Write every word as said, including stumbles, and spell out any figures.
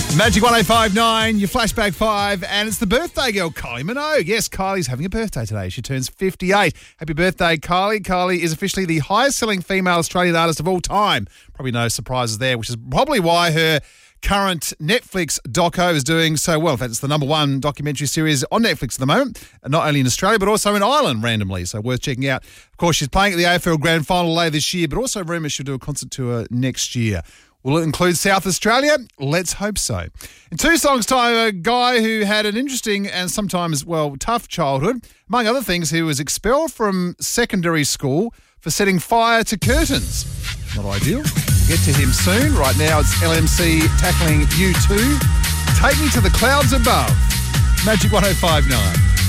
Magic one oh five nine, your flashback five, and it's the birthday girl, Kylie Minogue. Yes, Kylie's having a birthday today. She turns fifty-eight. Happy birthday, Kylie. Kylie is officially the highest-selling female Australian artist of all time. Probably no surprises there, which is probably why her current Netflix doco is doing so well. In fact, it's the number one documentary series on Netflix at the moment, not only in Australia, but also in Ireland randomly, so worth checking out. Of course, she's playing at the A F L Grand Final later this year, but also rumours she'll do a concert tour next year. Will it include South Australia? Let's hope so. In two songs' time, a guy who had an interesting and sometimes, well, tough childhood. Among other things, he was expelled from secondary school for setting fire to curtains. Not ideal. Get to him soon. Right now, it's L M C tackling U two. Take Me to the Clouds Above. Magic one oh five nine.